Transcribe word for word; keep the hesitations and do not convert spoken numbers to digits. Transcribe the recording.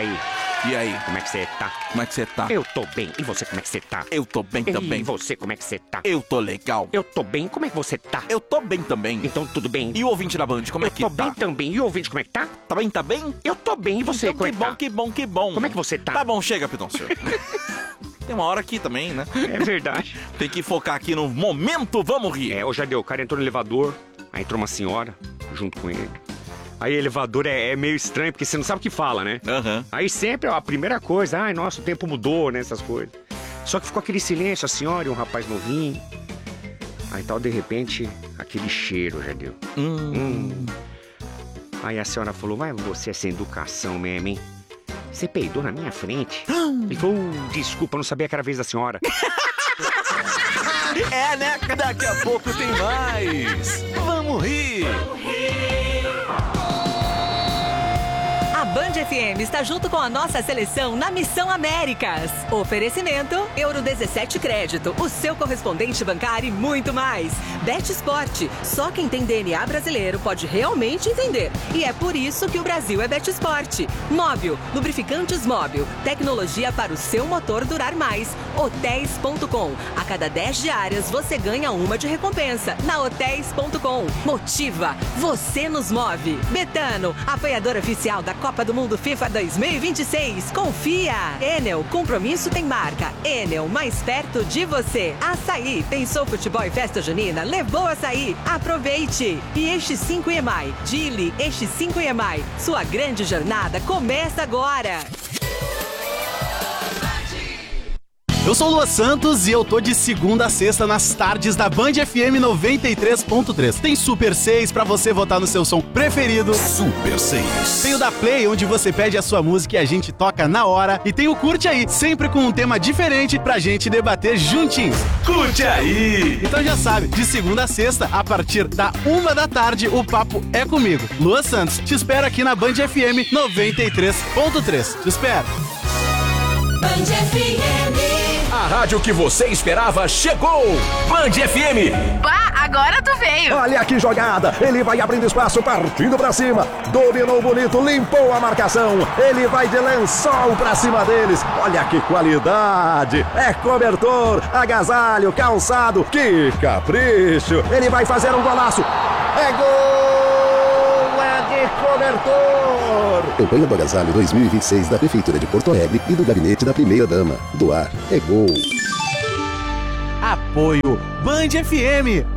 aí? E aí? Como é que você tá? Como é que você tá? Eu tô bem. E você, como é que você tá? Eu tô bem também. E você, como é que você tá? Eu tô legal. Eu tô bem. Como é que você tá? Eu tô bem também. Então, tudo bem? E o ouvinte da Band, como eu é que tô tá? bem também. E o ouvinte, como é que tá? Tá bem, tá bem? Eu tô bem. E você, então, como é que que bom, tá? que bom, que bom. Como é que você tá? Tá bom, chega, Pidoncio. Tem uma hora aqui também, né? É verdade. Tem que focar aqui no momento, vamos rir. É, ô Jardel, o cara entrou no elevador, aí entrou uma senhora junto com ele. Aí o elevador é, é meio estranho, porque você não sabe o que fala, né? Aham. Aí sempre ó, a primeira coisa, ai, nossa, o tempo mudou, né, essas coisas. Só que ficou aquele silêncio, a senhora e um rapaz novinho. Aí tal, de repente, aquele cheiro, Jardel. Hum. Hum. Aí a senhora falou, mas você é sem educação mesmo, hein? Você peidou na minha frente. Ele falou, uh, desculpa, eu não sabia que era a vez da senhora. É, né? Daqui a pouco tem mais. Vamos rir. A Band F M está junto com a nossa seleção na Missão Américas. Oferecimento Euro dezessete Crédito, o seu correspondente bancário e muito mais. Bet Sport, só quem tem D N A brasileiro pode realmente entender. E é por isso que o Brasil é Bet Sport. Móbil, lubrificantes Móbil, tecnologia para o seu motor durar mais. Hotéis ponto com, a cada dez diárias você ganha uma de recompensa. Na Hotéis ponto com, motiva, você nos move. Betano, apoiador oficial da Copa do Mundo FIFA dois mil e vinte e seis. Confia! Enel, compromisso tem marca. Enel, mais perto de você. Açaí, pensou futebol e festa junina? Levou açaí. Aproveite! E Eixo cinco E M I. Dili, Eixo cinco E M I. Sua grande jornada começa agora. Eu sou o Lua Santos e eu tô de segunda a sexta nas tardes da Band F M noventa e três ponto três. Tem Super seis pra você votar no seu som preferido. Super seis. Tem o da Play, onde você pede a sua música e a gente toca na hora. E tem o Curte Aí, sempre com um tema diferente pra gente debater juntinhos. Curte Aí! Então já sabe, de segunda a sexta, a partir da uma da tarde, o papo é comigo. Lua Santos, te espero aqui na Band F M noventa e três ponto três. Te espero. Band F M. A rádio que você esperava chegou! Band F M! Bah, agora tu veio! Olha que jogada! Ele vai abrindo espaço, partindo pra cima. Dominou bonito, limpou a marcação. Ele vai de lençol pra cima deles. Olha que qualidade! É cobertor, agasalho, calçado. Que capricho! Ele vai fazer um golaço. É gol! É de cobertor! Campanha do Agasalho dois mil e vinte e seis da Prefeitura de Porto Alegre e do Gabinete da Primeira Dama. Doar é gol. Apoio Band F M,